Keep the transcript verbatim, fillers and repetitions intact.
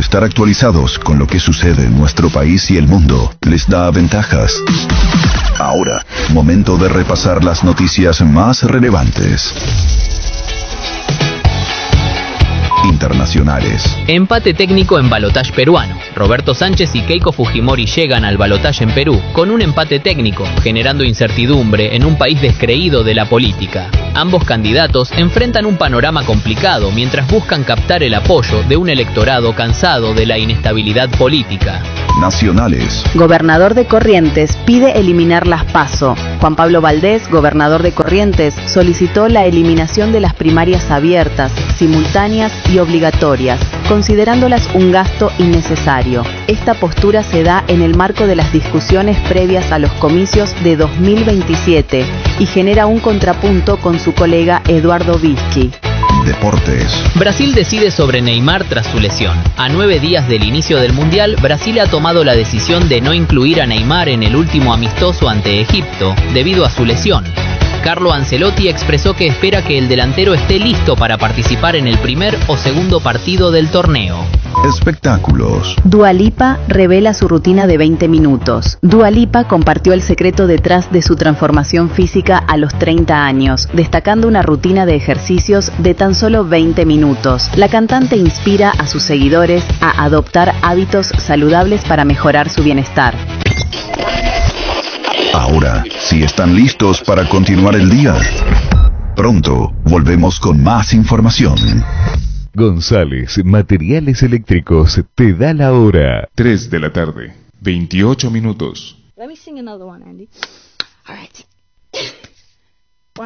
estar actualizados con lo que sucede en nuestro país y el mundo les da ventajas. Ahora, momento de repasar las noticias más relevantes. Internacionales. Empate técnico en balotaje peruano. Roberto Sánchez y Keiko Fujimori llegan al balotaje en Perú con un empate técnico, generando incertidumbre en un país descreído de la política. Ambos candidatos enfrentan un panorama complicado mientras buscan captar el apoyo de un electorado cansado de la inestabilidad política. Nacionales. Gobernador de Corrientes pide eliminar las PASO. Juan Pablo Valdés, gobernador de Corrientes, solicitó la eliminación de las primarias abiertas, simultáneas y obligatorias, considerándolas un gasto innecesario. Esta postura se da en el marco de las discusiones previas a los comicios de dos mil veintisiete y genera un contrapunto con su colega Eduardo Vizchi. Deportes. Brasil decide sobre Neymar tras su lesión. A nueve días del inicio del Mundial, Brasil ha tomado la decisión de no incluir a Neymar en el último amistoso ante Egipto, debido a su lesión. Carlo Ancelotti expresó que espera que el delantero esté listo para participar en el primer o segundo partido del torneo. Espectáculos. Dua Lipa revela su rutina de veinte minutos. Dua Lipa compartió el secreto detrás de su transformación física a los treinta años, destacando una rutina de ejercicios de tan solo veinte minutos. La cantante inspira a sus seguidores a adoptar hábitos saludables para mejorar su bienestar. Ahora, si están listos para continuar el día, pronto volvemos con más información. González Materiales Eléctricos te da la hora. tres de la tarde, veintiocho minutos. Let me sing another one, Andy. All right.